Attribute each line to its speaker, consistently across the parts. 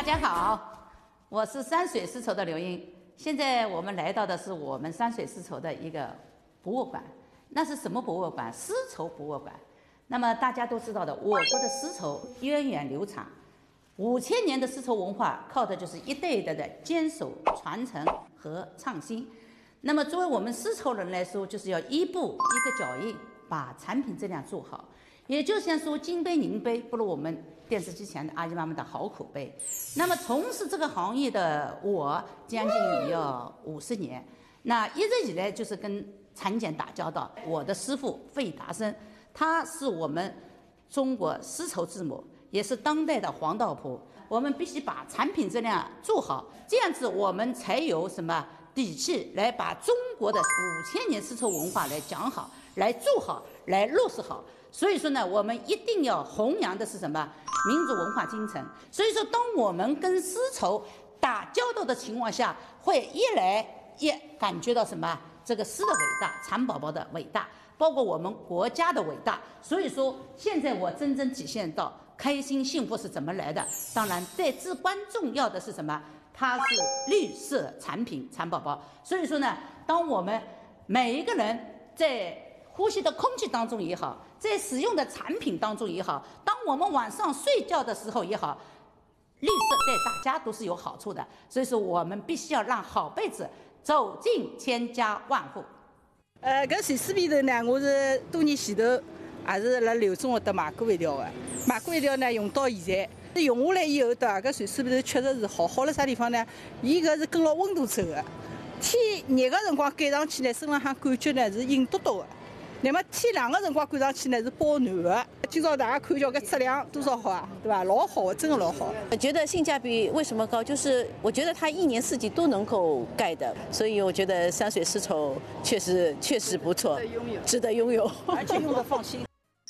Speaker 1: 家好，我是山水丝绸的刘英。现在我们来到的是我们山水丝绸的一个博物馆，那是什么博物馆？丝绸博物馆。那么大家都知道的，我国的丝绸源远流长，5000年的丝绸文化靠的就是一代一代的坚守、传承和创新。那么作为我们丝绸人来说，就是要一步一个脚印，把产品质量做好。也就像说金杯银杯不如我们电视机前的阿姨妈妈的好口碑。那么从事这个行业的我将近也要50年，那一直以来就是跟产检打交道。我的师傅费达生，他是我们中国丝绸之母，也是当代的黄道婆。我们必须把产品质量做好，这样子我们才有什么底气来把中国的5000年丝绸文化来讲好，来做好，来落实好。所以说呢，我们一定要弘扬的是什么？民族文化精神。所以说，当我们跟丝绸打交道的情况下，会越来越感觉到什么？这个丝的伟大，蚕宝宝的伟大，包括我们国家的伟大。所以说，现在我真正体现到开心幸福是怎么来的。当然，最至关重要的是什么？它是绿色产品，蚕宝宝。所以说呢，当我们每一个人在呼吸的空气当中也好，在使用的产品当中也好，当我们晚上睡觉的时候也好，绿色对大家都是有好处的。所以说，我们必须要让好被子走进千家万户。
Speaker 2: 搿蚕丝被头呢，我是多年前头也是辣刘总搿搭买过一条的，买过一条呢，用到现在，用下来以后，对伐？搿蚕丝被头确实是好，好辣啥地方呢？伊搿是跟牢温度走的，天热个辰光盖上去呢，身浪向感觉呢是硬嘟嘟的。那么天冷的辰光盖上去呢是保暖的。今朝大家看叫搿质量多少好啊，对吧？老好的，真的老好。
Speaker 3: 我觉得性价比为什么高？就是我觉得它一年四季都能够盖的，所以我觉得山水丝绸确实不错，值得拥有，
Speaker 2: 而且用的放心。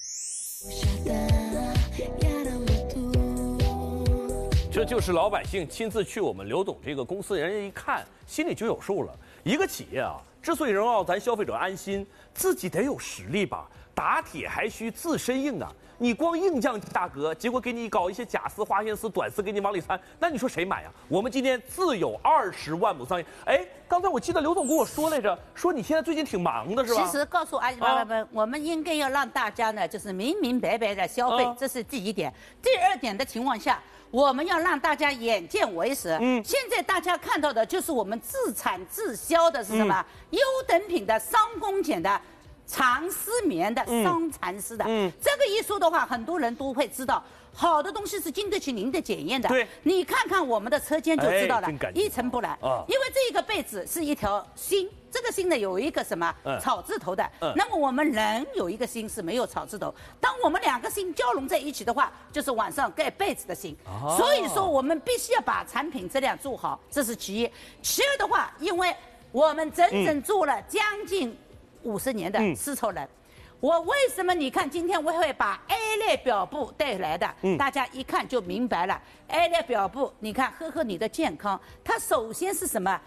Speaker 4: 这就是老百姓亲自去我们刘总这个公司，人家一看心里就有数了。一个企业啊，之所以能让咱消费者安心，自己得有实力吧。打铁还需自身硬啊！你光硬降价格，结果给你搞一些假丝、花线丝、短丝给你往里掺，那你说谁买呀？我们今天自有20万亩桑叶。哎，刚才我记得刘总跟我说来着，说你现在最近挺忙的是吧？
Speaker 1: 其实告诉阿姨妈妈们，我们应该要让大家呢，就是明明白白的消费，这是第一点。第二点的情况下，我们要让大家眼见为实。现在大家看到的就是我们自产自销的是什么？优等品的商工检的。长丝棉的、商蚕丝的，这个一说的话，很多人都会知道，好的东西是经得起您的检验的。
Speaker 4: 对，
Speaker 1: 你看看我们的车间就知道了，一尘不染。因为这个被子是一条心，这个心呢有一个什么草字头的，那么我们人有一个心是没有草字头。当我们两个心交融在一起的话，就是晚上盖被子的心。所以说，我们必须要把产品质量做好，这是其一。其二的话，因为我们整整做了将近50年的丝绸人，我为什么你看今天我会把 A 类表布带来的？大家一看就明白了。A 类表布，你看，呵呵你的健康，它首先是什么？